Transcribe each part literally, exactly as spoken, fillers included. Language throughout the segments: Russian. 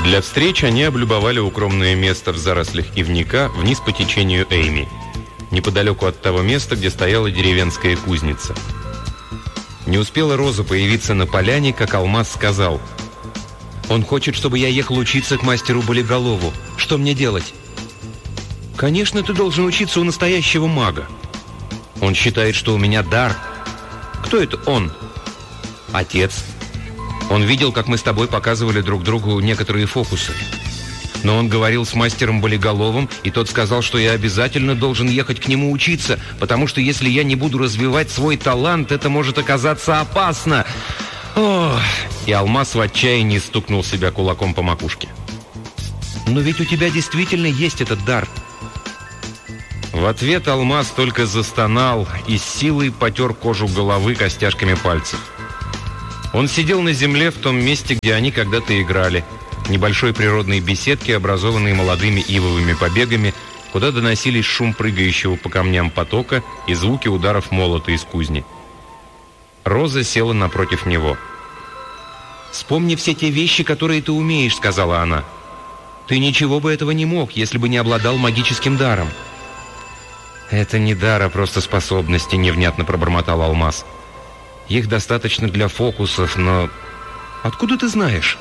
Для встреч они облюбовали укромное место в зарослях ивника вниз по течению Эйми, неподалеку от того места, где стояла деревенская кузница. Не успела Роза появиться на поляне, как Алмаз сказал: «Он хочет, чтобы я ехал учиться к мастеру Болиголову. Что мне делать?» «Конечно, ты должен учиться у настоящего мага. Он считает, что у меня дар». «Кто это он?» «Отец. Он видел, как мы с тобой показывали друг другу некоторые фокусы. Но он говорил с мастером Болиголовым, и тот сказал, что я обязательно должен ехать к нему учиться, потому что если я не буду развивать свой талант, это может оказаться опасно». Ох! И Алмаз в отчаянии стукнул себя кулаком по макушке. «Но ведь у тебя действительно есть этот дар». В ответ Алмаз только застонал и с силой потер кожу головы костяшками пальцев. Он сидел на земле в том месте, где они когда-то играли, небольшой природной беседке, образованной молодыми ивовыми побегами, куда доносились шум прыгающего по камням потока и звуки ударов молота из кузни. Роза села напротив него. «Вспомни все те вещи, которые ты умеешь», — сказала она. «Ты ничего бы этого не мог, если бы не обладал магическим даром». «Это не дар, а просто способности», — невнятно пробормотал Алмаз. «Их достаточно для фокусов, но... Откуда ты знаешь?»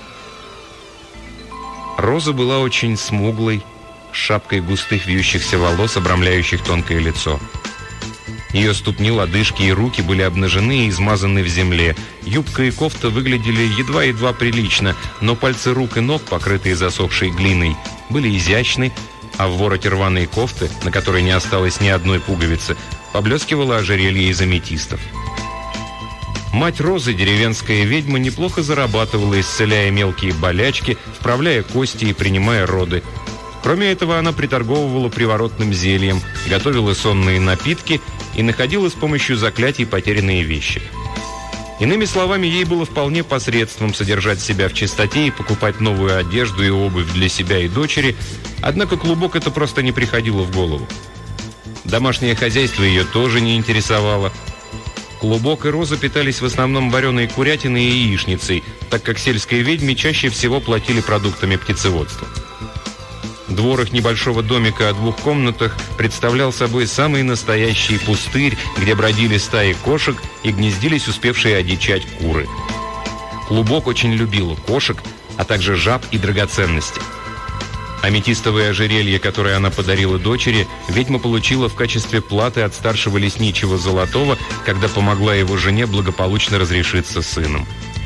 Роза была очень смуглой, с шапкой густых вьющихся волос, обрамляющих тонкое лицо. Ее ступни, лодыжки и руки были обнажены и измазаны в земле. Юбка и кофта выглядели едва-едва прилично, но пальцы рук и ног, покрытые засохшей глиной, были изящны, а в вороте рваной кофты, на которой не осталось ни одной пуговицы, поблескивало ожерелье из аметистов. Мать Розы, деревенская ведьма, неплохо зарабатывала, исцеляя мелкие болячки, вправляя кости и принимая роды. Кроме этого, она приторговывала приворотным зельем, готовила сонные напитки и находила с помощью заклятий потерянные вещи. Иными словами, ей было вполне посредством содержать себя в чистоте и покупать новую одежду и обувь для себя и дочери, однако Клубок это просто не приходило в голову. Домашнее хозяйство ее тоже не интересовало. Клубок и Роза питались в основном вареной курятиной и яичницей, так как сельской ведьме чаще всего платили продуктами птицеводства. Двор их небольшого домика о двух комнатах представлял собой самый настоящий пустырь, где бродили стаи кошек и гнездились успевшие одичать куры. Клубок очень любила кошек, а также жаб и драгоценности. Аметистовое ожерелье, которое она подарила дочери, ведьма получила в качестве платы от старшего лесничего Золотого, когда помогла его жене благополучно разрешиться с сыном.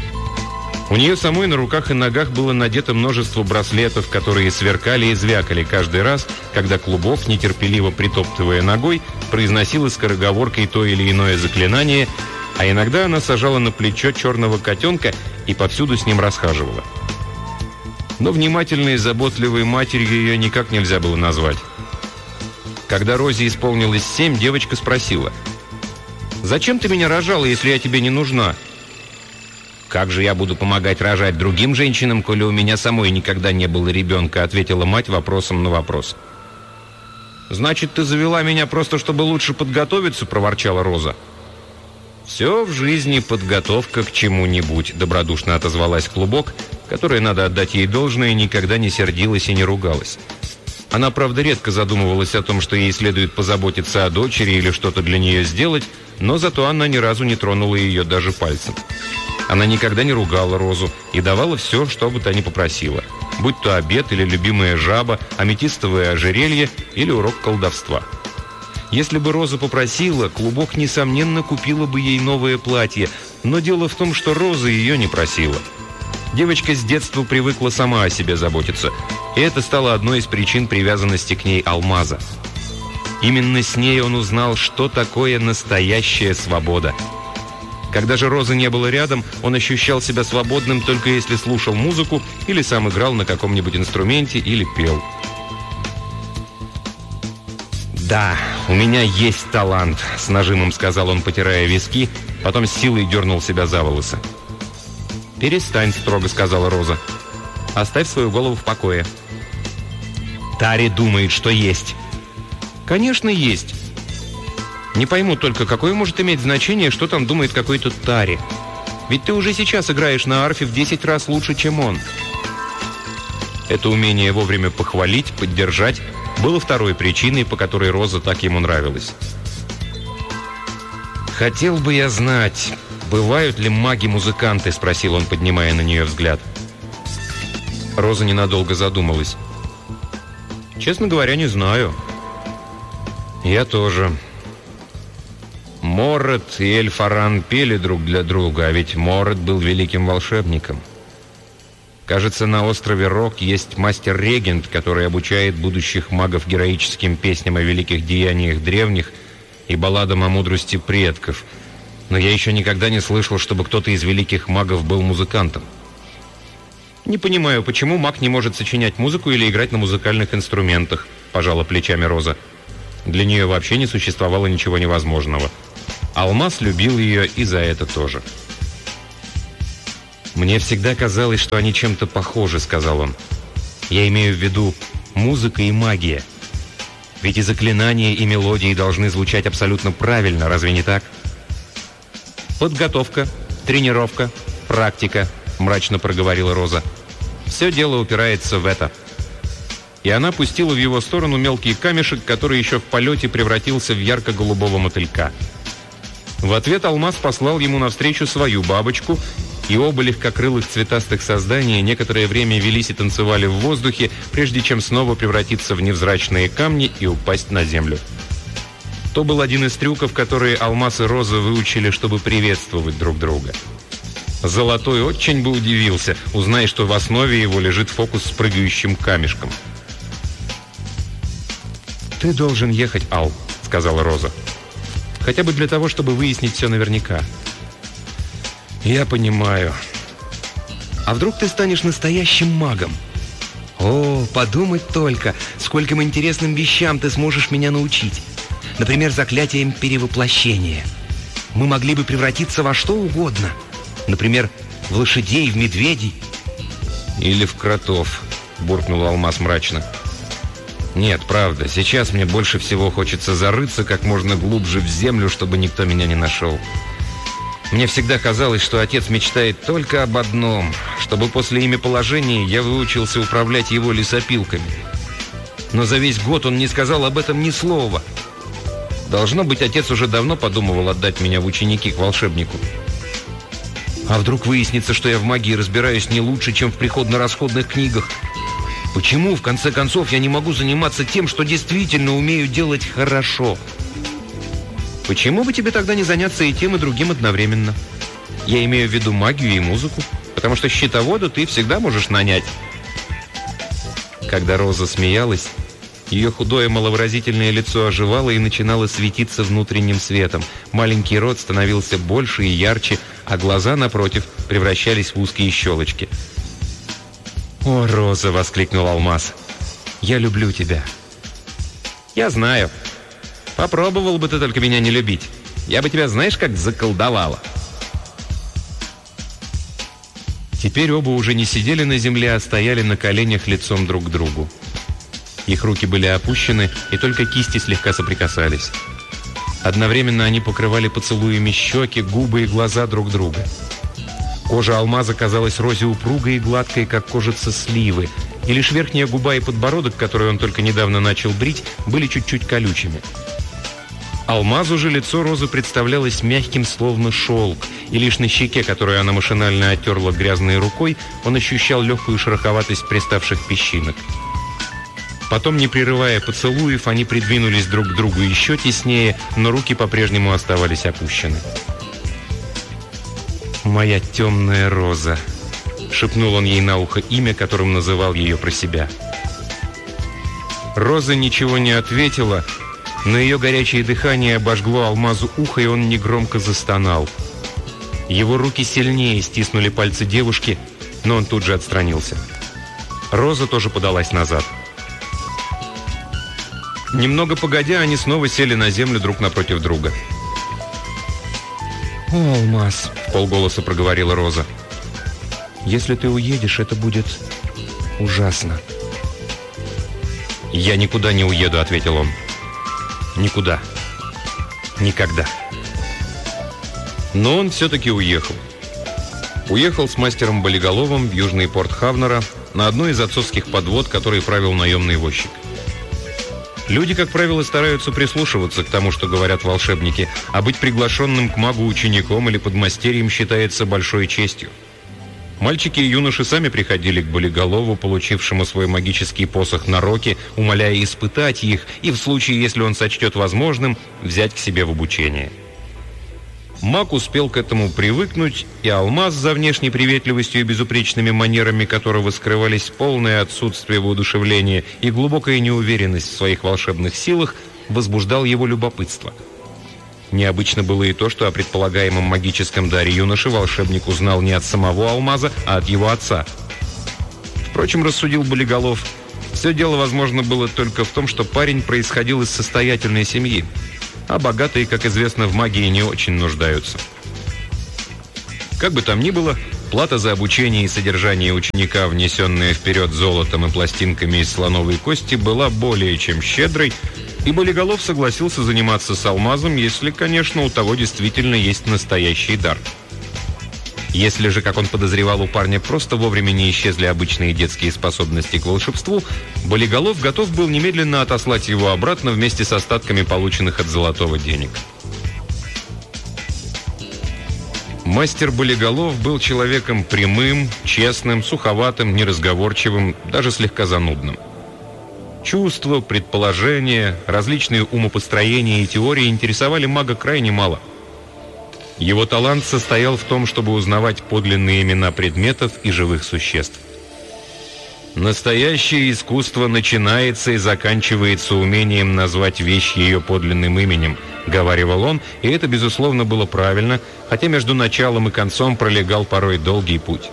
У нее самой на руках и ногах было надето множество браслетов, которые сверкали и звякали каждый раз, когда Клубок, нетерпеливо притоптывая ногой, произносила скороговоркой то или иное заклинание, а иногда она сажала на плечо черного котенка и повсюду с ним расхаживала. Но внимательной и заботливой матерью ее никак нельзя было назвать. Когда Розе исполнилось семь, девочка спросила: «Зачем ты меня рожала, если я тебе не нужна?» «Как же я буду помогать рожать другим женщинам, коли у меня самой никогда не было ребенка?» — ответила мать вопросом на вопрос. «Значит, ты завела меня просто, чтобы лучше подготовиться?» — проворчала Роза. «Все в жизни подготовка к чему-нибудь», — добродушно отозвалась Клубок, которая, надо отдать ей должное, никогда не сердилась и не ругалась. Она, правда, редко задумывалась о том, что ей следует позаботиться о дочери или что-то для нее сделать, но зато она ни разу не тронула ее даже пальцем. Она никогда не ругала Розу и давала все, что бы та ни попросила, будь то обед или любимая жаба, аметистовое ожерелье или урок колдовства. Если бы Роза попросила, Клубок, несомненно, купила бы ей новое платье, но дело в том, что Роза ее не просила. Девочка с детства привыкла сама о себе заботиться, и это стало одной из причин привязанности к ней Алмаза. Именно с ней он узнал, что такое настоящая свобода. Когда же Розы не было рядом, он ощущал себя свободным только если слушал музыку или сам играл на каком-нибудь инструменте или пел. «Да, у меня есть талант», — с нажимом сказал он, потирая виски, потом с силой дернул себя за волосы. «Перестань», — строго сказала Роза. «Оставь свою голову в покое». «Тари думает, что есть». «Конечно, есть. Не пойму только, какое может иметь значение, что там думает какой-то Тари. Ведь ты уже сейчас играешь на арфе в десять раз лучше, чем он». Это умение вовремя похвалить, поддержать было второй причиной, по которой Роза так ему нравилась. «Хотел бы я знать, бывают ли маги-музыканты?» — спросил он, поднимая на нее взгляд. Роза ненадолго задумалась. «Честно говоря, не знаю». «Я тоже». Моррет и Эльфаран пели друг для друга, а ведь Моррет был великим волшебником. Кажется, на острове Рок есть мастер-регент, который обучает будущих магов героическим песням о великих деяниях древних и балладам о мудрости предков. Но я еще никогда не слышал, чтобы кто-то из великих магов был музыкантом. «Не понимаю, почему маг не может сочинять музыку или играть на музыкальных инструментах?» – пожала плечами Роза. Для нее вообще не существовало ничего невозможного. Алмаз любил ее и за это тоже. «Мне всегда казалось, что они чем-то похожи», — сказал он. «Я имею в виду музыка и магия. Ведь и заклинания, и мелодии должны звучать абсолютно правильно, разве не так?» «Подготовка, тренировка, практика», — мрачно проговорила Роза. «Все дело упирается в это». И она пустила в его сторону мелкий камешек, который еще в полете превратился в ярко-голубого мотылька. В ответ Алмаз послал ему навстречу свою бабочку, и оба легкокрылых цветастых создания некоторое время велись и танцевали в воздухе, прежде чем снова превратиться в невзрачные камни и упасть на землю. То был один из трюков, которые Алмаз и Роза выучили, чтобы приветствовать друг друга. Золотой очень бы удивился, узная, что в основе его лежит фокус с прыгающим камешком. «Ты должен ехать, Ал», — сказала Роза. «Хотя бы для того, чтобы выяснить все наверняка». «Я понимаю. А вдруг ты станешь настоящим магом? О, подумать только, скольким интересным вещам ты сможешь меня научить. Например, заклятием перевоплощения. Мы могли бы превратиться во что угодно. Например, в лошадей, в медведей». «Или в кротов», — буркнул Алмаз мрачно. «Нет, правда, сейчас мне больше всего хочется зарыться как можно глубже в землю, чтобы никто меня не нашел. Мне всегда казалось, что отец мечтает только об одном, чтобы после имяположения я выучился управлять его лесопилками. Но за весь год он не сказал об этом ни слова. Должно быть, отец уже давно подумывал отдать меня в ученики к волшебнику. А вдруг выяснится, что я в магии разбираюсь не лучше, чем в приходно-расходных книгах? Почему, в конце концов, я не могу заниматься тем, что действительно умею делать хорошо? Почему бы тебе тогда не заняться и тем, и другим одновременно? Я имею в виду магию и музыку, потому что счетовода ты всегда можешь нанять». Когда Роза смеялась, ее худое маловыразительное лицо оживало и начинало светиться внутренним светом. Маленький рот становился больше и ярче, а глаза, напротив, превращались в узкие щелочки. «О, Роза!» — воскликнул Алмаз. «Я люблю тебя». «Я знаю. Попробовал бы ты только меня не любить. Я бы тебя, знаешь, как заколдовала». Теперь оба уже не сидели на земле, а стояли на коленях лицом друг к другу. Их руки были опущены, и только кисти слегка соприкасались. Одновременно они покрывали поцелуями щеки, губы и глаза друг друга. Кожа Алмаза казалась Розе упругой и гладкой, как кожица сливы, и лишь верхняя губа и подбородок, которые он только недавно начал брить, были чуть-чуть колючими. Алмазу же лицо Розы представлялось мягким, словно шелк, и лишь на щеке, которую она машинально оттерла грязной рукой, он ощущал легкую шероховатость приставших песчинок. Потом, не прерывая поцелуев, они придвинулись друг к другу еще теснее, но руки по-прежнему оставались опущены. «Моя темная Роза», — шепнул он ей на ухо имя, которым называл ее про себя. Роза ничего не ответила, но ее горячее дыхание обожгло Алмазу ухо, и он негромко застонал. Его руки сильнее стиснули пальцы девушки, но он тут же отстранился. Роза тоже подалась назад. Немного погодя, они снова сели на землю друг напротив друга. «О, Алмаз», — вполголоса проговорила Роза, — «если ты уедешь, это будет ужасно». «Я никуда не уеду», — ответил он. «Никуда. Никогда». Но он все-таки уехал. Уехал с мастером Болиголовым в южный порт Хавнера, на одной из отцовских подвод, которой правил наемный возчик. Люди, как правило, стараются прислушиваться к тому, что говорят волшебники, а быть приглашенным к магу учеником или подмастерьем считается большой честью. Мальчики и юноши сами приходили к Болиголову, получившему свой магический посох на Роке, умоляя испытать их и, в случае, если он сочтет возможным, взять к себе в обучение. Маг успел к этому привыкнуть, и Алмаз, за внешней приветливостью и безупречными манерами которого скрывались полное отсутствие воодушевления и глубокая неуверенность в своих волшебных силах, возбуждал его любопытство. Необычно было и то, что о предполагаемом магическом даре юноши волшебник узнал не от самого Алмаза, а от его отца. Впрочем, рассудил Болиголов, все дело, возможно, было только в том, что парень происходил из состоятельной семьи, а богатые, как известно, в магии не очень нуждаются. Как бы там ни было, плата за обучение и содержание ученика, внесенная вперед золотом и пластинками из слоновой кости, была более чем щедрой, и Болиголов согласился заниматься с Алмазом, если, конечно, у того действительно есть настоящий дар. Если же, как он подозревал, у парня просто вовремя не исчезли обычные детские способности к волшебству, Болиголов готов был немедленно отослать его обратно вместе с остатками полученных от Золотого денег. Мастер Болиголов был человеком прямым, честным, суховатым, неразговорчивым, даже слегка занудным. Чувства, предположения, различные умопостроения и теории интересовали мага крайне мало. Его талант состоял в том, чтобы узнавать подлинные имена предметов и живых существ. «Настоящее искусство начинается и заканчивается умением назвать вещь ее подлинным именем», — говаривал он, и это, безусловно, было правильно, хотя между началом и концом пролегал порой долгий путь.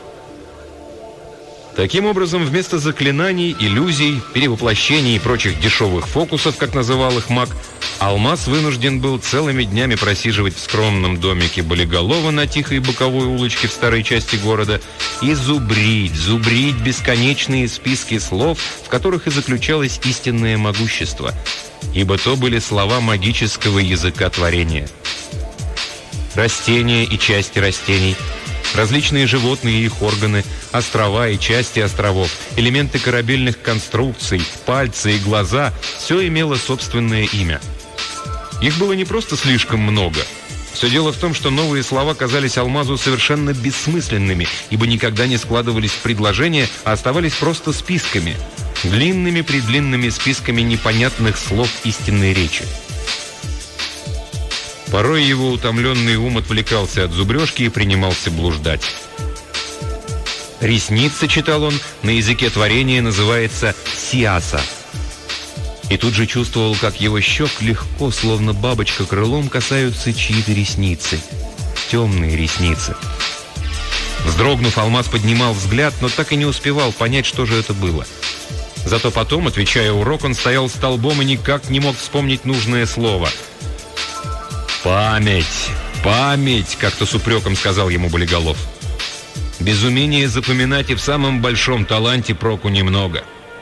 Таким образом, вместо заклинаний, иллюзий, перевоплощений и прочих дешевых фокусов, как называл их маг, Алмаз вынужден был целыми днями просиживать в скромном домике Болиголова на тихой боковой улочке в старой части города и зубрить, зубрить бесконечные списки слов, в которых и заключалось истинное могущество, ибо то были слова магического языка творения. Растения и части растений, различные животные и их органы, острова и части островов, элементы корабельных конструкций, пальцы и глаза – все имело собственное имя. Их было не просто слишком много. Все дело в том, что новые слова казались Алмазу совершенно бессмысленными, ибо никогда не складывались в предложения, а оставались просто списками, длинными-предлинными списками непонятных слов истинной речи. Порой его утомленный ум отвлекался от зубрежки и принимался блуждать. «Ресница», — читал он, — на языке творения называется «сиаса». И тут же чувствовал, как его щек легко, словно бабочка крылом, касаются чьи-то ресницы. Темные ресницы. Вздрогнув, Алмаз поднимал взгляд, но так и не успевал понять, что же это было. Зато потом, отвечая урок, он стоял столбом и никак не мог вспомнить нужное слово. «Память! Память!» — как-то с упреком сказал ему Болиголов. «Без умения запоминать и в самом большом таланте проку немного».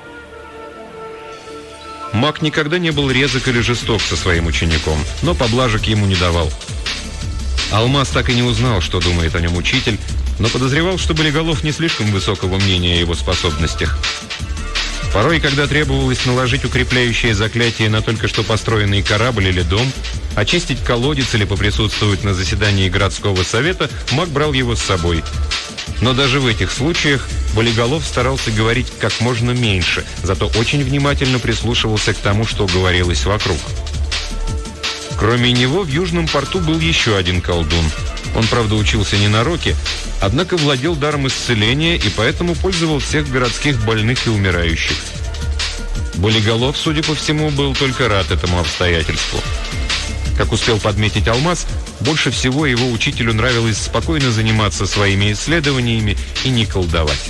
Маг никогда не был резок или жесток со своим учеником, но поблажек ему не давал. Алмаз так и не узнал, что думает о нем учитель, но подозревал, что Болиголов не слишком высокого мнения о его способностях. Порой, когда требовалось наложить укрепляющее заклятие на только что построенный корабль или дом, очистить колодец или поприсутствовать на заседании городского совета, маг брал его с собой. Но даже в этих случаях Болиголов старался говорить как можно меньше, зато очень внимательно прислушивался к тому, что говорилось вокруг. Кроме него в Южном порту был еще один колдун. Он, правда, учился не на Роке, однако владел даром исцеления и поэтому пользовал всех городских больных и умирающих. Болиголов, судя по всему, был только рад этому обстоятельству. Как успел подметить Алмаз, больше всего его учителю нравилось спокойно заниматься своими исследованиями и не колдовать.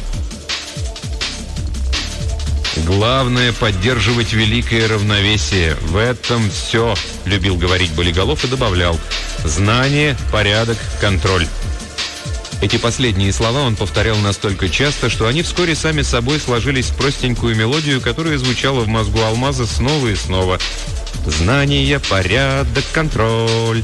«Главное — поддерживать великое равновесие. В этом все», — любил говорить Болиголов и добавлял: «знание, порядок, контроль». Эти последние слова он повторял настолько часто, что они вскоре сами собой сложились в простенькую мелодию, которая звучала в мозгу Алмаза снова и снова. «Знание, порядок, контроль».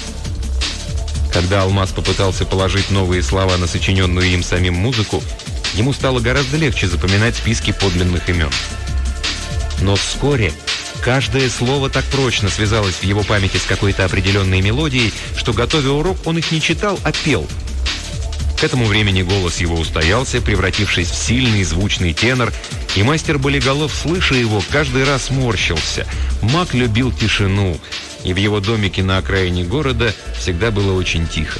Когда Алмаз попытался положить новые слова на сочиненную им самим музыку, ему стало гораздо легче запоминать списки подлинных имен. Но вскоре каждое слово так прочно связалось в его памяти с какой-то определенной мелодией, что, готовя урок, он их не читал, а пел. К этому времени голос его устоялся, превратившись в сильный звучный тенор, и мастер Болиголов, слыша его, каждый раз морщился. Маг любил тишину, и в его домике на окраине города всегда было очень тихо.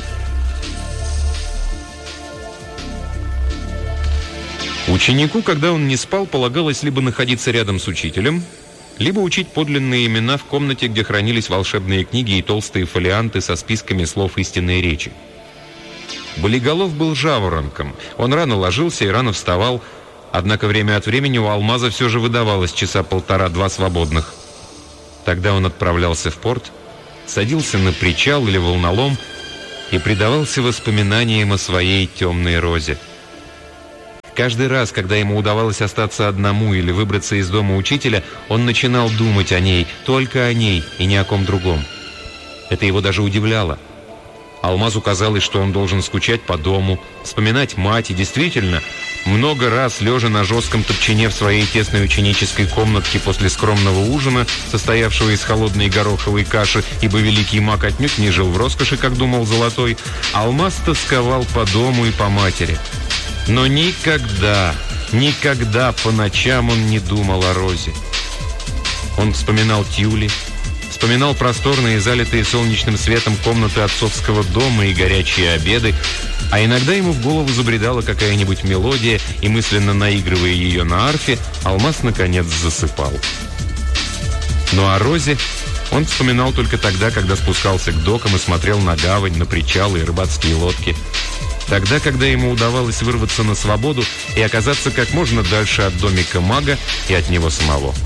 Ученику, когда он не спал, полагалось либо находиться рядом с учителем, либо учить подлинные имена в комнате, где хранились волшебные книги и толстые фолианты со списками слов истинной речи. Болиголов был жаворонком. Он рано ложился и рано вставал, однако время от времени у Алмаза все же выдавалось часа полтора-два свободных. Тогда он отправлялся в порт, садился на причал или волнолом и предавался воспоминаниям о своей темной розе. Каждый раз, когда ему удавалось остаться одному или выбраться из дома учителя, он начинал думать о ней, только о ней и ни о ком другом. Это его даже удивляло. Алмазу казалось, что он должен скучать по дому, вспоминать мать, и действительно, много раз, лежа на жестком топчине в своей тесной ученической комнатке после скромного ужина, состоявшего из холодной гороховой каши, ибо великий маг отнюдь не жил в роскоши, как думал Золотой, Алмаз тосковал по дому и по матери. Но никогда, никогда по ночам он не думал о розе. Он вспоминал тюли, вспоминал просторные, залитые солнечным светом комнаты отцовского дома и горячие обеды, а иногда ему в голову забредала какая-нибудь мелодия, и, мысленно наигрывая ее на арфе, Алмаз наконец засыпал. Но о розе он вспоминал только тогда, когда спускался к докам и смотрел на гавань, на причалы и рыбацкие лодки. Тогда, когда ему удавалось вырваться на свободу и оказаться как можно дальше от домика мага и от него самого.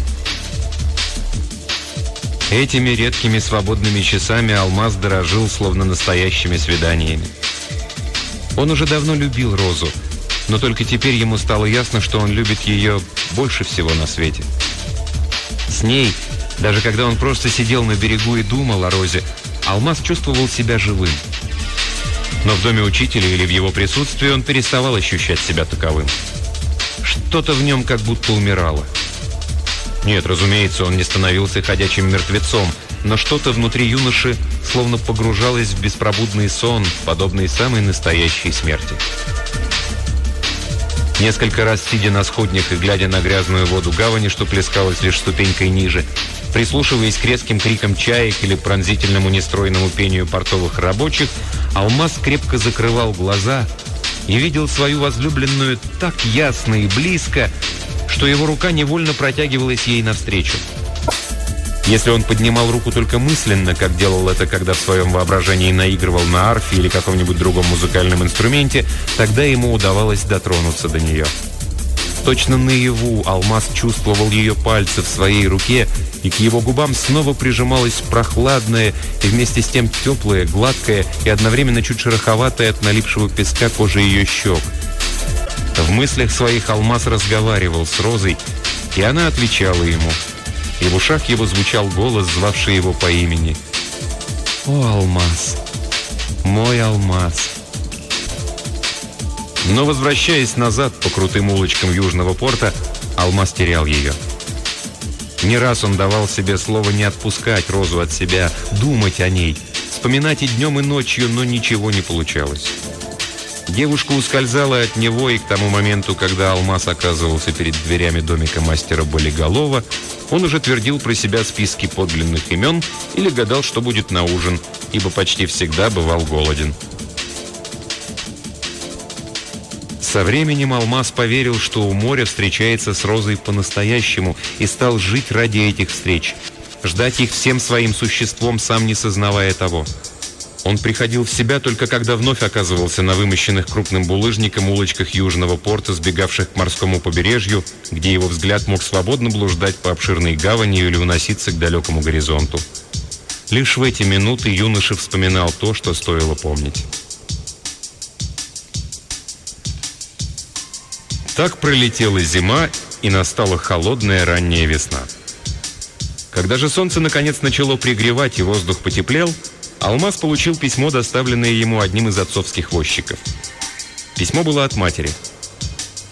Этими редкими свободными часами Алмаз дорожил, словно настоящими свиданиями. Он уже давно любил розу, но только теперь ему стало ясно, что он любит ее больше всего на свете. С ней, даже когда он просто сидел на берегу и думал о розе, Алмаз чувствовал себя живым. Но в доме учителя или в его присутствии он переставал ощущать себя таковым. Что-то в нем как будто умирало. Нет, разумеется, он не становился ходячим мертвецом, но что-то внутри юноши словно погружалось в беспробудный сон, подобный самой настоящей смерти. Несколько раз, сидя на сходнях и глядя на грязную воду гавани, что плескалась лишь ступенькой ниже, прислушиваясь к резким крикам чаек или пронзительному нестройному пению портовых рабочих, Алмаз крепко закрывал глаза и видел свою возлюбленную так ясно и близко, что его рука невольно протягивалась ей навстречу. Если он поднимал руку только мысленно, как делал это, когда в своем воображении наигрывал на арфе или каком-нибудь другом музыкальном инструменте, тогда ему удавалось дотронуться до нее. Точно наяву Алмаз чувствовал ее пальцы в своей руке, и к его губам снова прижималась прохладная и вместе с тем теплая, гладкая и одновременно чуть шероховатая от налипшего песка кожи ее щек. В мыслях своих Алмаз разговаривал с Розой, и она отвечала ему. И в ушах его звучал голос, звавший его по имени. «О, Алмаз! Мой Алмаз!» Но, возвращаясь назад по крутым улочкам Южного порта, Алмаз терял ее. Не раз он давал себе слово не отпускать Розу от себя, думать о ней, вспоминать и днем, и ночью, но ничего не получалось. Девушка ускользала от него, и к тому моменту, когда Алмаз оказывался перед дверями домика мастера Болиголова, он уже твердил про себя списки подлинных имен или гадал, что будет на ужин, ибо почти всегда бывал голоден. Со временем Алмаз поверил, что у моря встречается с Розой по-настоящему, и стал жить ради этих встреч, ждать их всем своим существом, сам не сознавая того. Он приходил в себя только когда вновь оказывался на вымощенных крупным булыжником улочках Южного порта, сбегавших к морскому побережью, где его взгляд мог свободно блуждать по обширной гавани или уноситься к далекому горизонту. Лишь в эти минуты юноша вспоминал то, что стоило помнить. Так пролетела зима, и настала холодная ранняя весна. Когда же солнце наконец начало пригревать и воздух потеплел, Алмаз получил письмо, доставленное ему одним из отцовских возчиков. Письмо было от матери.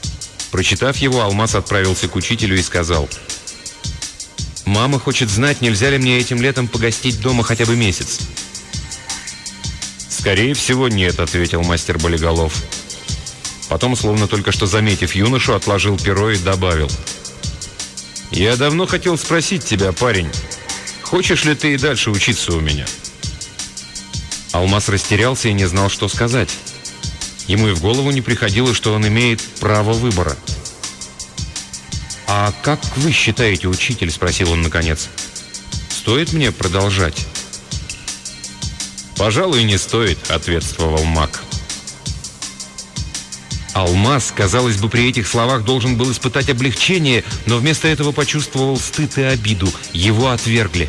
Прочитав его, Алмаз отправился к учителю и сказал: «Мама хочет знать, нельзя ли мне этим летом погостить дома хотя бы месяц». «Скорее всего, нет», — ответил мастер Болиголов. Потом, словно только что заметив юношу, отложил перо и добавил: «Я давно хотел спросить тебя, парень, хочешь ли ты и дальше учиться у меня?» Алмаз растерялся и не знал, что сказать. Ему и в голову не приходило, что он имеет право выбора. «А как вы считаете, учитель?» — спросил он наконец. «Стоит мне продолжать?» «Пожалуй, не стоит», — ответствовал маг. Алмаз, казалось бы, при этих словах должен был испытать облегчение, но вместо этого почувствовал стыд и обиду. Его отвергли.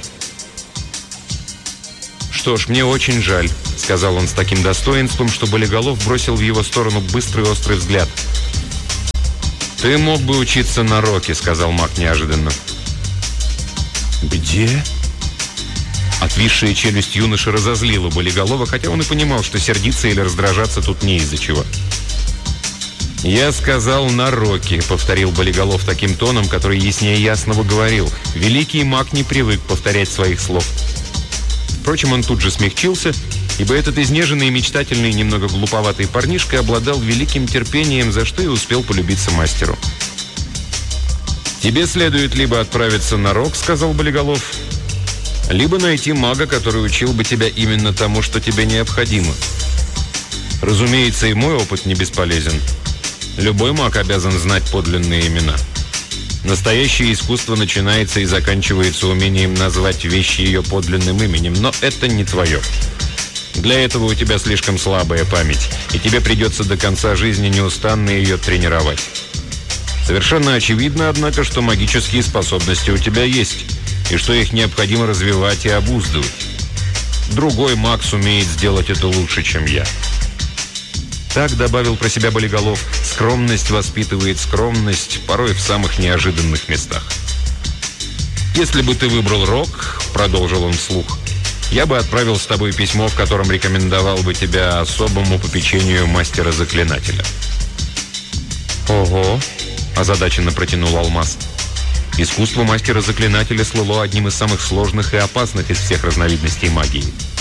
«Что ж, мне очень жаль», — сказал он с таким достоинством, что Болиголов бросил в его сторону быстрый острый взгляд. «Ты мог бы учиться на роке», — сказал маг неожиданно. «Где?» Отвисшая челюсть юноши разозлила Болиголова, хотя он и понимал, что сердиться или раздражаться тут не из-за чего. «Я сказал на роке», — повторил Болиголов таким тоном, который яснее ясного говорил. Великий маг не привык повторять своих слов. Впрочем, он тут же смягчился, ибо этот изнеженный, мечтательный, немного глуповатый парнишка обладал великим терпением, за что и успел полюбиться мастеру. «Тебе следует либо отправиться на рок», — сказал Болиголов, «либо найти мага, который учил бы тебя именно тому, что тебе необходимо. Разумеется, и мой опыт не бесполезен. Любой маг обязан знать подлинные имена. Настоящее искусство начинается и заканчивается умением назвать вещи ее подлинным именем, но это не твое. Для этого у тебя слишком слабая память, и тебе придется до конца жизни неустанно ее тренировать. Совершенно очевидно, однако, что магические способности у тебя есть, и что их необходимо развивать и обуздывать. Другой маг сумеет сделать это лучше, чем я». Так добавил про себя Болиголов: скромность воспитывает скромность, порой в самых неожиданных местах. «Если бы ты выбрал рок, — продолжил он вслух, — я бы отправил с тобой письмо, в котором рекомендовал бы тебя особому попечению мастера-заклинателя». «Ого!» — озадаченно протянул Алмаз. Искусство мастера-заклинателя слыло одним из самых сложных и опасных из всех разновидностей магии.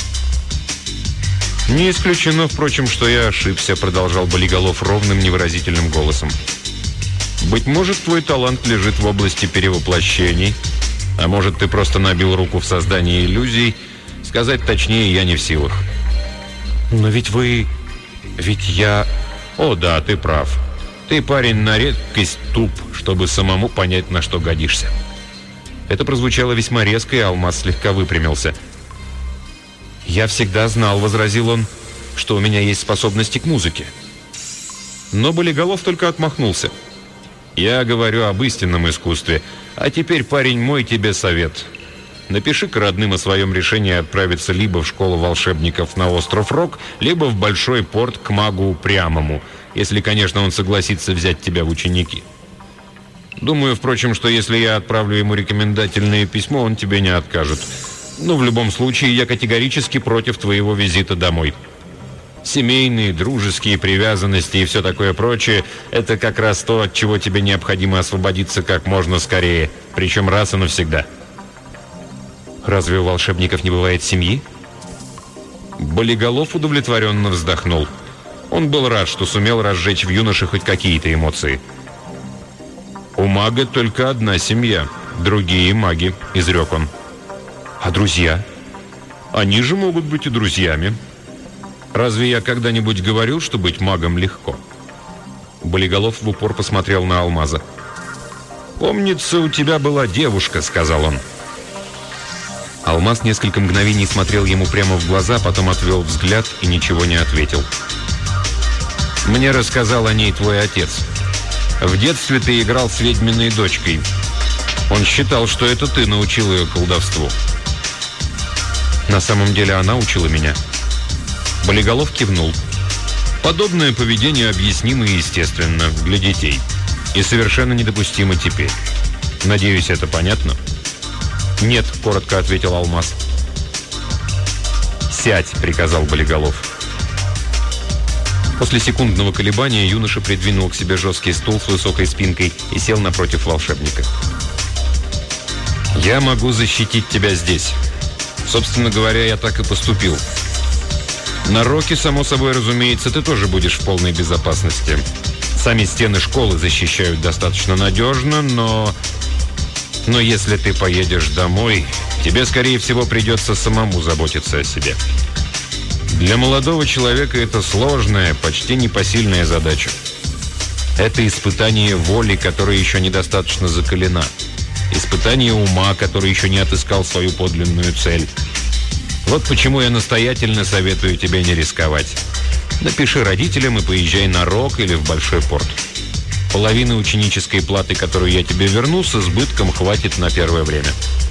«Не исключено, впрочем, что я ошибся», — продолжал Болиголов ровным, невыразительным голосом. «Быть может, твой талант лежит в области перевоплощений, а может, ты просто набил руку в создании иллюзий. Сказать точнее я не в силах». «Но ведь вы... ведь я...» «О да, ты прав. Ты, парень, на редкость туп, чтобы самому понять, на что годишься». Это прозвучало весьма резко, и Алмаз слегка выпрямился. «Я всегда знал, — возразил он, — что у меня есть способности к музыке». Но Болиголов только отмахнулся. «Я говорю об истинном искусстве. А теперь, парень, мой тебе совет. Напиши-ка родным о своем решении отправиться либо в школу волшебников на остров Рок, либо в Большой порт к магу Упрямому, если, конечно, он согласится взять тебя в ученики. Думаю, впрочем, что если я отправлю ему рекомендательное письмо, он тебе не откажет. Но в любом случае я категорически против твоего визита домой. Семейные, дружеские привязанности и все такое прочее – это как раз то, от чего тебе необходимо освободиться как можно скорее, причем раз и навсегда». «Разве у волшебников не бывает семьи?» Болиголов удовлетворенно вздохнул. Он был рад, что сумел разжечь в юноше хоть какие-то эмоции. «У мага только одна семья, другие маги», – изрек он. «А друзья?» «Они же могут быть и друзьями. Разве я когда-нибудь говорил, что быть магом легко?» Болиголов в упор посмотрел на Алмаза. «Помнится, у тебя была девушка», — сказал он. Алмаз несколько мгновений смотрел ему прямо в глаза, потом отвел взгляд и ничего не ответил. «Мне рассказал о ней твой отец. В детстве ты играл с ведьминой дочкой. Он считал, что это ты научил ее колдовству». «На самом деле она учила меня». Болиголов кивнул. «Подобное поведение объяснимо и естественно для детей. И совершенно недопустимо теперь. Надеюсь, это понятно?» «Нет», — коротко ответил Алмаз. «Сядь», — приказал Болиголов. После секундного колебания юноша придвинул к себе жесткий стул с высокой спинкой и сел напротив волшебника. «Я могу защитить тебя здесь. Собственно говоря, я так и поступил. На Роке, само собой разумеется, ты тоже будешь в полной безопасности. Сами стены школы защищают достаточно надежно, но... Но если ты поедешь домой, тебе, скорее всего, придется самому заботиться о себе. Для молодого человека это сложная, почти непосильная задача. Это испытание воли, которая еще недостаточно закалена. Испытание ума, который еще не отыскал свою подлинную цель. Вот почему я настоятельно советую тебе не рисковать. Напиши родителям и поезжай на Рок или в Большой порт. Половины ученической платы, которую я тебе верну, с избытком хватит на первое время».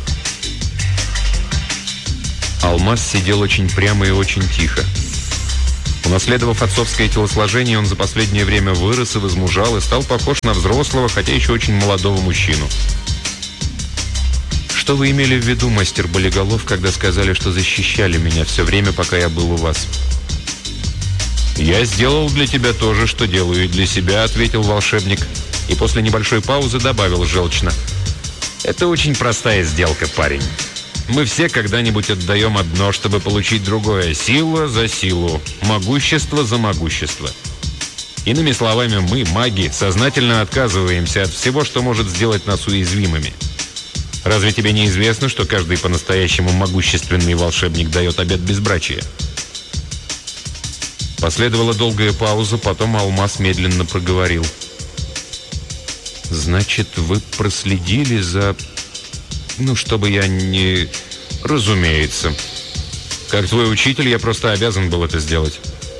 Алмаз сидел очень прямо и очень тихо. Унаследовав отцовское телосложение, он за последнее время вырос и возмужал, и стал похож на взрослого, хотя еще очень молодого мужчину. «Что вы имели в виду, мастер Болиголов, когда сказали, что защищали меня все время, пока я был у вас?» «Я сделал для тебя то же, что делаю и для себя», — ответил волшебник. И после небольшой паузы добавил желчно: «Это очень простая сделка, парень. Мы все когда-нибудь отдаем одно, чтобы получить другое. Сила за силу, могущество за могущество. Иными словами, мы, маги, сознательно отказываемся от всего, что может сделать нас уязвимыми. Разве тебе не известно, что каждый по-настоящему могущественный волшебник дает обет безбрачия?» Последовала долгая пауза, потом Алмаз медленно проговорил: «Значит, вы проследили за... Ну, чтобы я не... Разумеется. Как твой учитель, я просто обязан был это сделать».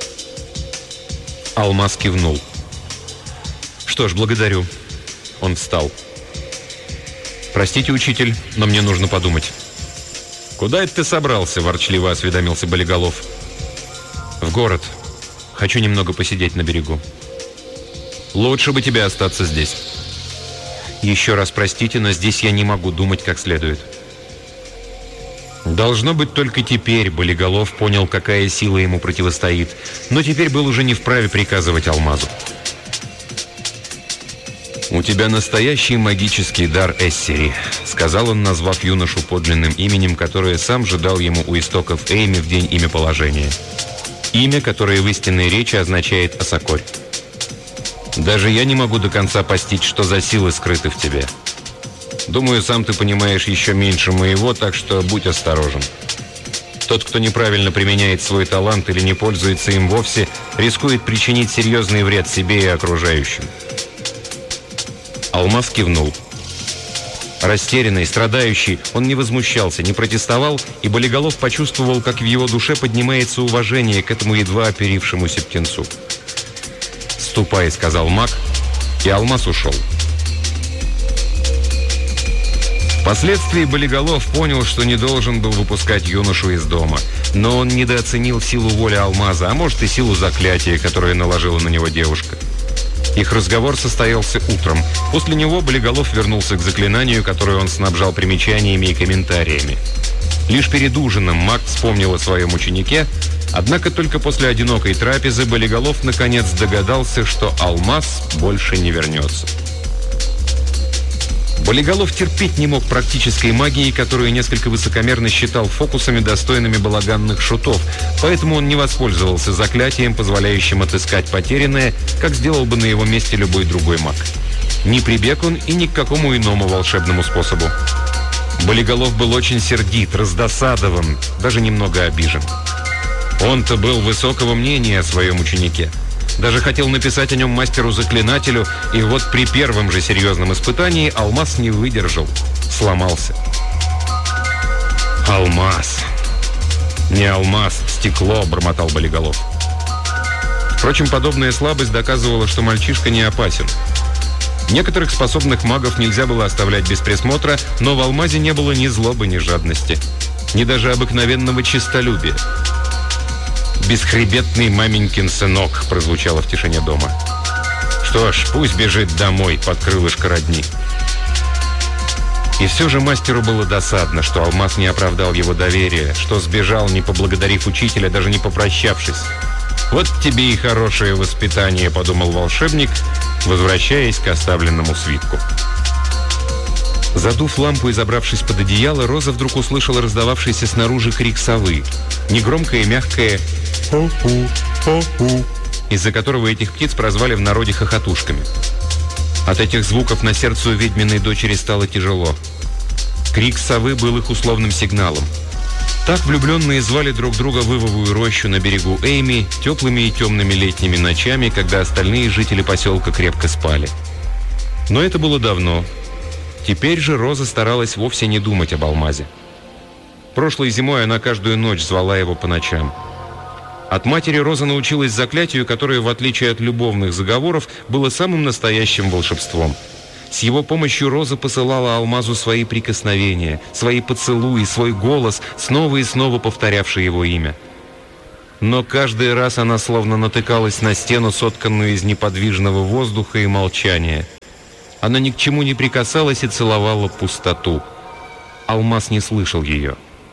Алмаз кивнул. «Что ж, благодарю». Он встал. «Простите, учитель, но мне нужно подумать». «Куда это ты собрался?» – ворчливо осведомился Болиголов. «В город. Хочу немного посидеть на берегу». «Лучше бы тебе остаться здесь». «Еще раз простите, но здесь я не могу думать как следует». Должно быть, только теперь Болиголов понял, какая сила ему противостоит, но теперь был уже не вправе приказывать Алмазу. «У тебя настоящий магический дар, Эссери», — сказал он, назвав юношу подлинным именем, которое сам же дал ему у истоков Эйми в день имяположения. Имя, которое в истинной речи означает «осокорь». «Даже я не могу до конца постичь, что за силы скрыты в тебе. Думаю, сам ты понимаешь еще меньше моего, так что будь осторожен. Тот, кто неправильно применяет свой талант или не пользуется им вовсе, рискует причинить серьезный вред себе и окружающим». Алмаз кивнул. Растерянный, страдающий, он не возмущался, не протестовал, и Болиголов почувствовал, как в его душе поднимается уважение к этому едва оперившемуся птенцу. «Ступай», — сказал маг, и Алмаз ушел. Впоследствии Болиголов понял, что не должен был выпускать юношу из дома, но он недооценил силу воли Алмаза, а может и силу заклятия, которое наложила на него девушка. Их разговор состоялся утром. После него Болиголов вернулся к заклинанию, которое он снабжал примечаниями и комментариями. Лишь перед ужином маг вспомнил о своем ученике, однако только после одинокой трапезы Болиголов наконец догадался, что Алмаз больше не вернется. Болиголов терпеть не мог практической магии, которую несколько высокомерно считал фокусами, достойными балаганных шутов, поэтому он не воспользовался заклятием, позволяющим отыскать потерянное, как сделал бы на его месте любой другой маг. Не прибег он и ни к какому иному волшебному способу. Болиголов был очень сердит, раздосадован, даже немного обижен. Он-то был высокого мнения о своем ученике. Даже хотел написать о нем мастеру-заклинателю, и вот при первом же серьезном испытании Алмаз не выдержал, сломался. «Алмаз! Не алмаз, стекло!» – бормотал Болиголов. Впрочем, подобная слабость доказывала, что мальчишка не опасен. Некоторых способных магов нельзя было оставлять без присмотра, но в Алмазе не было ни злобы, ни жадности, ни даже обыкновенного честолюбия. «Бесхребетный маменькин сынок», — прозвучало в тишине дома. «Что ж, пусть бежит домой под крылышко родни». И все же мастеру было досадно, что Алмаз не оправдал его доверия, что сбежал, не поблагодарив учителя, даже не попрощавшись. «Вот тебе и хорошее воспитание», — подумал волшебник, возвращаясь к оставленному свитку. Задув лампу и забравшись под одеяло, Роза вдруг услышала раздававшийся снаружи крик совы. Негромкое и мягкое «хо-ху, хо-ху», из-за которого этих птиц прозвали в народе хохотушками. От этих звуков на сердце у ведьминой дочери стало тяжело. Крик совы был их условным сигналом. Так влюбленные звали друг друга в ивовую рощу на берегу Эйми теплыми и темными летними ночами, когда остальные жители поселка крепко спали. Но это было давно. Теперь же Роза старалась вовсе не думать об алмазе. Прошлой зимой она каждую ночь звала его по ночам. От матери Роза научилась заклятию, которое, в отличие от любовных заговоров, было самым настоящим волшебством. С его помощью Роза посылала алмазу свои прикосновения, свои поцелуи, свой голос, снова и снова повторявший его имя. Но каждый раз она словно натыкалась на стену, сотканную из неподвижного воздуха и молчания. Она ни к чему не прикасалась и целовала пустоту. Алмаз не слышал ее.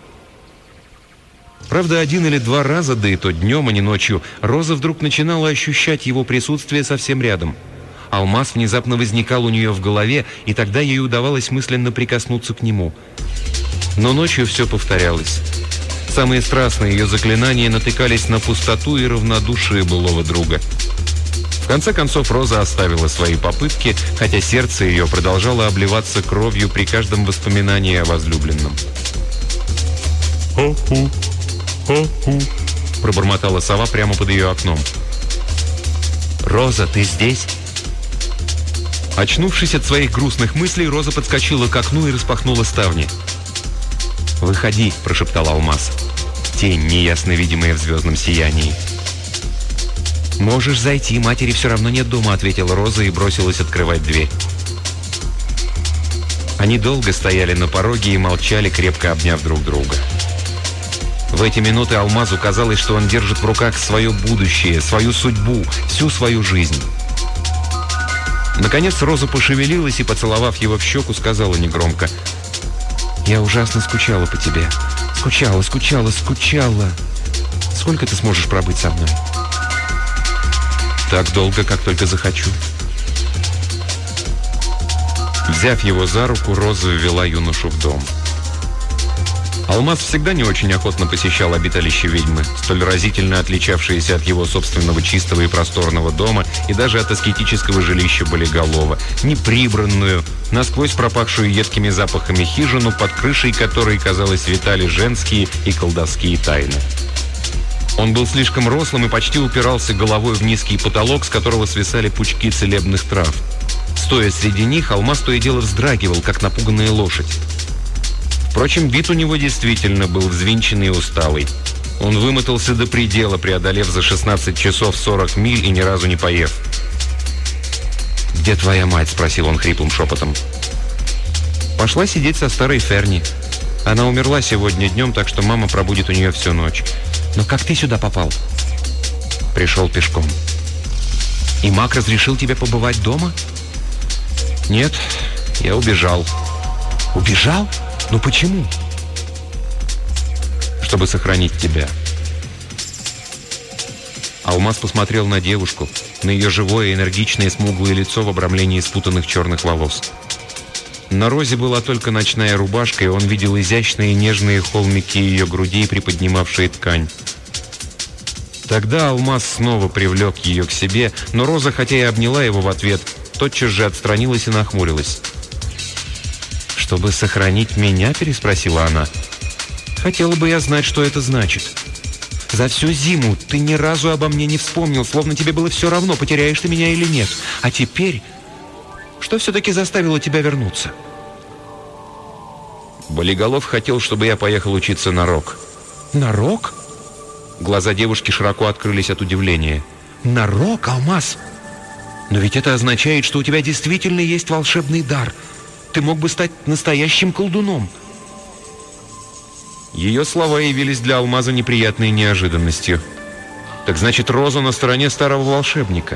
Правда, один или два раза, да и то днем, а не ночью, Роза вдруг начинала ощущать его присутствие совсем рядом. Алмаз внезапно возникал у нее в голове, и тогда ей удавалось мысленно прикоснуться к нему. Но ночью все повторялось. Самые страстные ее заклинания натыкались на пустоту и равнодушие былого друга. В конце концов, Роза оставила свои попытки, хотя сердце ее продолжало обливаться кровью при каждом воспоминании о возлюбленном. «Хо-ху, хо-ху», — пробормотала сова прямо под ее окном. «Роза, ты здесь?» Очнувшись от своих грустных мыслей, Роза подскочила к окну и распахнула ставни. «Выходи», — прошептал алмаз. Тень, неясно видимая в звездном сиянии. «Можешь зайти, матери все равно нет дома», — ответила Роза и бросилась открывать дверь. Они долго стояли на пороге и молчали, крепко обняв друг друга. В эти минуты алмазу казалось, что он держит в руках свое будущее, свою судьбу, всю свою жизнь. Наконец Роза пошевелилась и, поцеловав его в щеку, сказала негромко: «Я ужасно скучала по тебе. Скучала, скучала, скучала. Сколько ты сможешь пробыть со мной?» «Так долго, как только захочу». Взяв его за руку, Роза ввела юношу в дом. Алмаз всегда не очень охотно посещал обиталище ведьмы, столь разительно отличавшееся от его собственного чистого и просторного дома и даже от аскетического жилища Болиголова, неприбранную, насквозь пропахшую едкими запахами хижину, под крышей которой, казалось, витали женские и колдовские тайны. Он был слишком рослым и почти упирался головой в низкий потолок, с которого свисали пучки целебных трав. Стоя среди них, алмаз то и дело вздрагивал, как напуганная лошадь. Впрочем, вид у него действительно был взвинченный и усталый. Он вымотался до предела, преодолев за шестнадцать часов сорок миль и ни разу не поев. «Где твоя мать?» – спросил он хриплым шепотом. «Пошла сидеть со старой Ферни. Она умерла сегодня днем, так что мама пробудет у нее всю ночь. Но как ты сюда попал?» «Пришел пешком». «И маг разрешил тебе побывать дома?» «Нет, я убежал». «Убежал? Ну почему?» «Чтобы сохранить тебя». Алмаз посмотрел на девушку, на ее живое, энергичное, смуглое лицо в обрамлении спутанных черных волос. На Розе была только ночная рубашка, и он видел изящные нежные холмики ее грудей, приподнимавшие ткань. Тогда алмаз снова привлек ее к себе, но Роза, хотя и обняла его в ответ, тотчас же отстранилась и нахмурилась. «Чтобы сохранить меня?» – переспросила она. «Хотела бы я знать, что это значит. За всю зиму ты ни разу обо мне не вспомнил, словно тебе было все равно, потеряешь ты меня или нет. А теперь, что все-таки заставило тебя вернуться?» «Болиголов хотел, чтобы я поехал учиться на рок». «На рок?» Глаза девушки широко открылись от удивления. «На рок, алмаз? Но ведь это означает, что у тебя действительно есть волшебный дар. Ты мог бы стать настоящим колдуном». Ее слова явились для алмаза неприятной неожиданностью. Так значит, Роза на стороне старого волшебника.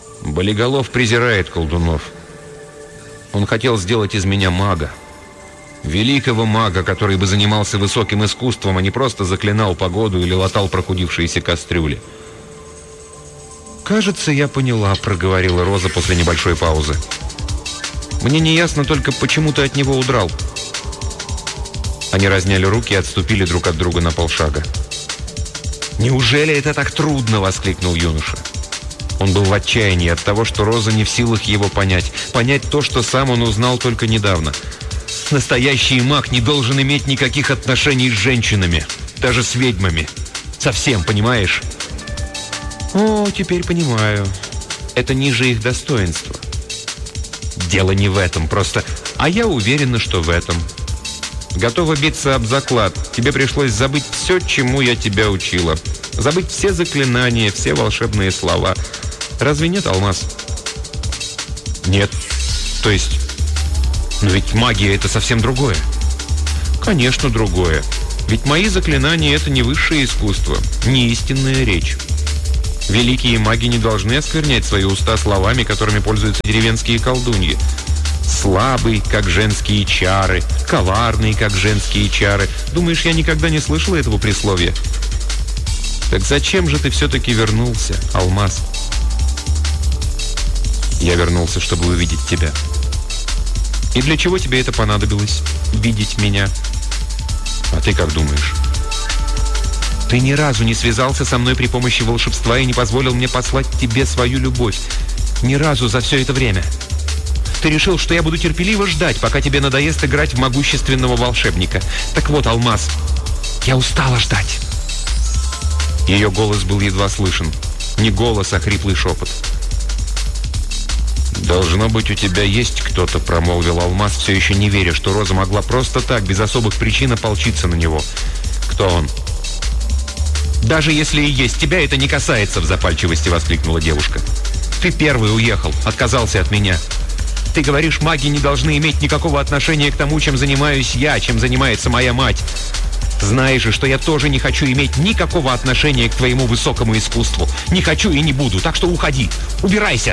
Болиголов презирает колдунов. Он хотел сделать из меня мага. Великого мага, который бы занимался высоким искусством, а не просто заклинал погоду или латал прохудившиеся кастрюли. «Кажется, я поняла», — проговорила Роза после небольшой паузы. «Мне не ясно только, почему ты от него удрал». Они разняли руки и отступили друг от друга на полшага. «Неужели это так трудно?» — воскликнул юноша. Он был в отчаянии от того, что Роза не в силах его понять. Понять то, что сам он узнал только недавно. Настоящий маг не должен иметь никаких отношений с женщинами, даже с ведьмами. Совсем, понимаешь? О, теперь понимаю. Это ниже их достоинства. Дело не в этом, просто... А я уверена, что в этом. Готова биться об заклад. Тебе пришлось забыть все, чему я тебя учила. Забыть все заклинания, все волшебные слова. Разве нет, Алмаз? Нет. То есть... Но ведь магия — это совсем другое. Конечно, другое. Ведь мои заклинания — это не высшее искусство, не истинная речь. Великие маги не должны осквернять свои уста словами, которыми пользуются деревенские колдуньи. Слабый, как женские чары, коварный, как женские чары. Думаешь, я никогда не слышала этого присловия? Так зачем же ты все-таки вернулся, Алмаз? Я вернулся, чтобы увидеть тебя. И для чего тебе это понадобилось? Видеть меня? А ты как думаешь? Ты ни разу не связался со мной при помощи волшебства и не позволил мне послать тебе свою любовь. Ни разу за все это время. Ты решил, что я буду терпеливо ждать, пока тебе надоест играть в могущественного волшебника. Так вот, Алмаз, я устала ждать. Ее голос был едва слышен. Не голос, а хриплый шепот. «Должно быть, у тебя есть кто-то», — промолвил Алмаз, все еще не веря, что Роза могла просто так, без особых причин, ополчиться на него. «Кто он?» «Даже если и есть, тебя это не касается», — в запальчивости воскликнула девушка. «Ты первый уехал, отказался от меня. Ты говоришь, маги не должны иметь никакого отношения к тому, чем занимаюсь я, чем занимается моя мать. Знаешь же, что я тоже не хочу иметь никакого отношения к твоему высокому искусству. Не хочу и не буду, так что уходи, убирайся».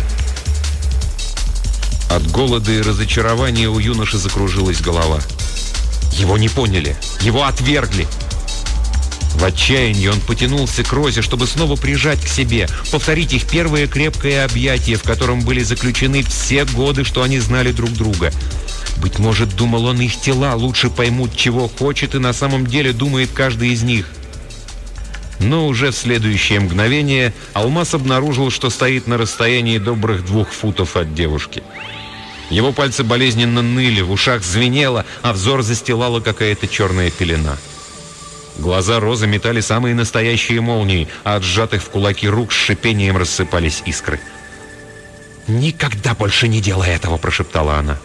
От голода и разочарования у юноши закружилась голова. Его не поняли, его отвергли. В отчаянии он потянулся к Розе, чтобы снова прижать к себе, повторить их первое крепкое объятие, в котором были заключены все годы, что они знали друг друга. Быть может, думал он, их тела лучше поймут, чего хочет, и на самом деле думает каждый из них. Но уже в следующее мгновение Алмаз обнаружил, что стоит на расстоянии добрых двух футов от девушки. Его пальцы болезненно ныли, в ушах звенело, а взор застилала какая-то черная пелена. Глаза Розы метали самые настоящие молнии, а от сжатых в кулаки рук с шипением рассыпались искры. «Никогда больше не делай этого!» – прошептала она.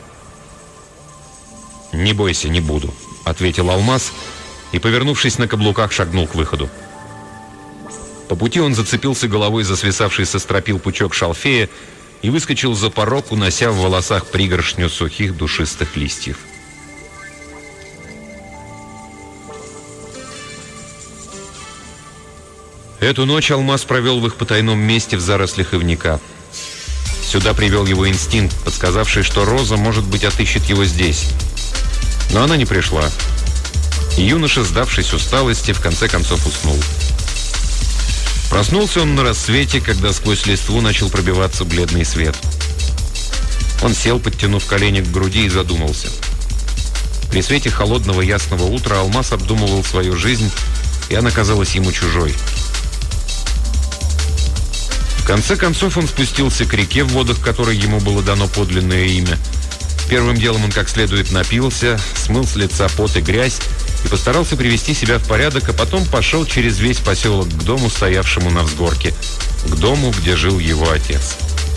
«Не бойся, не буду», – ответил Алмаз и, повернувшись на каблуках, шагнул к выходу. По пути он зацепился головой за свисавший со стропил пучок шалфея и выскочил за порог, унося в волосах пригоршню сухих душистых листьев. Эту ночь Алмаз провел в их потайном месте в зарослях ивника. Сюда привел его инстинкт, подсказавший, что Роза, может быть, отыщет его здесь. Но она не пришла. И юноша, сдавшись усталости, в конце концов уснул. Проснулся он на рассвете, когда сквозь листву начал пробиваться бледный свет. Он сел, подтянув колени к груди, и задумался. При свете холодного ясного утра Алмаз обдумывал свою жизнь, и она казалась ему чужой. В конце концов он спустился к реке, в водах которой ему было дано подлинное имя. Первым делом он как следует напился, смыл с лица пот и грязь и постарался привести себя в порядок, а потом пошел через весь поселок к дому, стоявшему на взгорке, к дому, где жил его отец.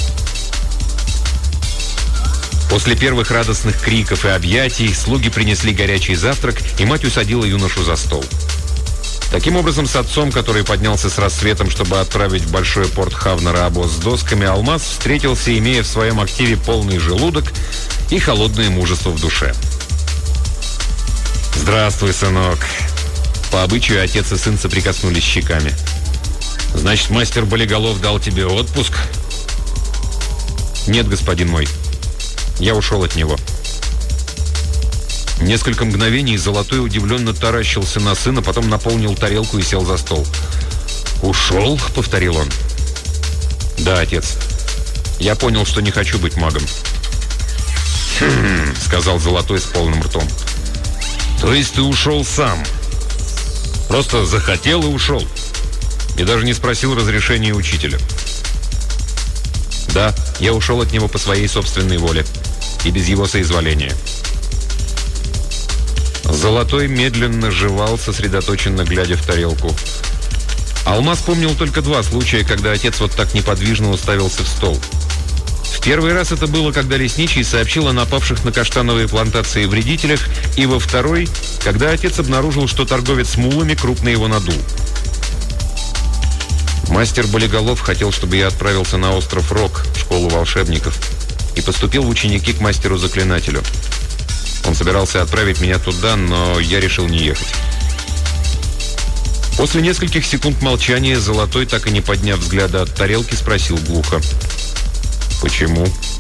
После первых радостных криков и объятий слуги принесли горячий завтрак, и мать усадила юношу за стол. Таким образом, с отцом, который поднялся с рассветом, чтобы отправить в большой порт Хавнера обоз с досками, Алмаз встретился, имея в своем активе полный желудок и холодное мужество в душе. «Здравствуй, сынок!» По обычаю отец и сын соприкоснулись щеками. «Значит, мастер Болиголов дал тебе отпуск?» «Нет, господин мой. Я ушел от него». Несколько мгновений Золотой удивленно таращился на сына, потом наполнил тарелку и сел за стол. «Ушел?» — повторил он. «Да, отец. Я понял, что не хочу быть магом». «Хм», — сказал Золотой с полным ртом. «То есть ты ушел сам? Просто захотел и ушел? И даже не спросил разрешения учителя?» «Да, я ушел от него по своей собственной воле и без его соизволения». Золотой медленно жевал, сосредоточенно глядя в тарелку. Алмаз помнил только два случая, когда отец вот так неподвижно уставился в стол. В первый раз это было, когда лесничий сообщил о напавших на каштановые плантации вредителях, и во второй, когда отец обнаружил, что торговец мулами крупно его надул. Мастер Болиголов хотел, чтобы я отправился на остров Рок, в школу волшебников, и поступил в ученики к мастеру-заклинателю. Он собирался отправить меня туда, но я решил не ехать. После нескольких секунд молчания Золотой, так и не подняв взгляда от тарелки, спросил глухо: «Почему?»